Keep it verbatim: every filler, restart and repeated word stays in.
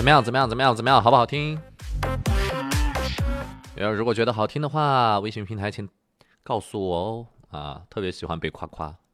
么样？怎么样？怎么样？怎么样？好不好听？如果觉得好听的话，微信平台请告诉我哦。啊，特别喜欢被夸夸。